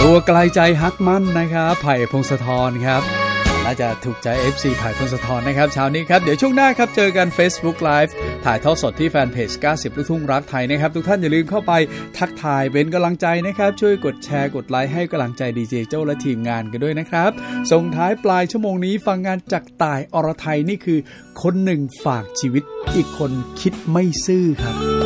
รัวไกลใจฮักมั่นนะครับไผ่พงศธรครับน่าจะถูกใจ FC ไผ่พงศธรนะครับเช้านี้ครับเดี๋ยวช่วงหน้าครับเจอกัน Facebook Live ถ่ายทอดสดที่แฟนเพจ90ลูกทุ่งรักไทยนะครับทุกท่านอย่าลืมเข้าไปทักทายเป็นกำลังใจนะครับช่วยกดแชร์กดไลค์ให้กำลังใจดีเจโจ้และทีมงานกันด้วยนะครับส่งท้ายปลายชั่วโมงนี้ฟังงานจากต่ายอรไทยนี่คือคนหนึ่งฝากชีวิตอีกคนคิดไม่ซื่อครับ